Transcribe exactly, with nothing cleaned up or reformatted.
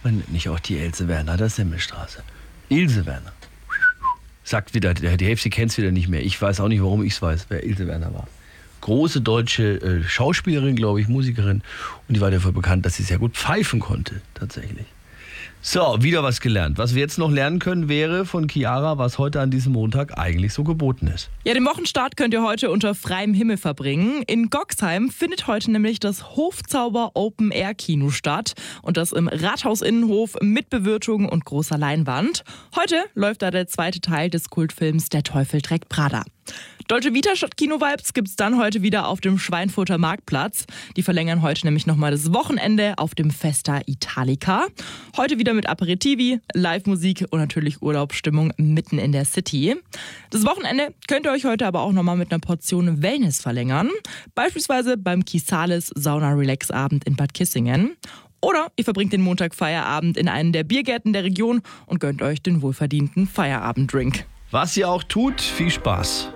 Man nennt nicht auch die Else Werner der Semmelstraße. Ilse Werner. Sagt wieder, die Hälfte kennt es wieder nicht mehr. Ich weiß auch nicht, warum ich es weiß, wer Ilse Werner war. Große deutsche äh, Schauspielerin, glaube ich, Musikerin. Und die war dafür bekannt, dass sie sehr gut pfeifen konnte, tatsächlich. So, wieder was gelernt. Was wir jetzt noch lernen können, wäre von Chiara, was heute an diesem Montag eigentlich so geboten ist. Ja, den Wochenstart könnt ihr heute unter freiem Himmel verbringen. In Goxheim findet heute nämlich das Hofzauber Open Air Kino statt. Und das im Rathausinnenhof mit Bewirtung und großer Leinwand. Heute läuft da der zweite Teil des Kultfilms Der Teufel trägt Prada. Dolce Vita statt Kino-Vibes gibt's dann heute wieder auf dem Schweinfurter Marktplatz. Die verlängern heute nämlich nochmal das Wochenende auf dem Festa Italica. Heute wieder mit Aperitivi, Live-Musik und natürlich Urlaubsstimmung mitten in der City. Das Wochenende könnt ihr euch heute aber auch nochmal mit einer Portion Wellness verlängern. Beispielsweise beim Kisales Sauna-Relax-Abend in Bad Kissingen. Oder ihr verbringt den Montag-Feierabend in einem der Biergärten der Region und gönnt euch den wohlverdienten Feierabenddrink. Was ihr auch tut, viel Spaß.